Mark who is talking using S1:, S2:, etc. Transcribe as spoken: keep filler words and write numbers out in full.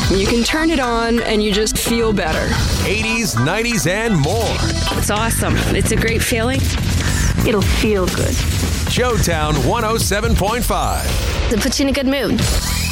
S1: You can turn it on and you just feel better.
S2: eighties, nineties, and more.
S3: It's awesome. It's a great feeling. It'll feel good.
S2: Showtown one oh seven point five.
S3: It puts you in a good mood.